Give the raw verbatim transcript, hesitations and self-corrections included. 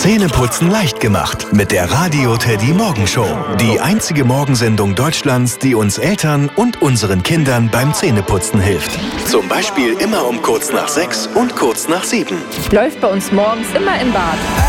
Zähneputzen leicht gemacht mit der Radio Teddy Morgenshow. Die einzige Morgensendung Deutschlands, die uns Eltern und unseren Kindern beim Zähneputzen hilft. Zum Beispiel immer um kurz nach sechs und kurz nach sieben. Läuft bei uns morgens immer im Bad.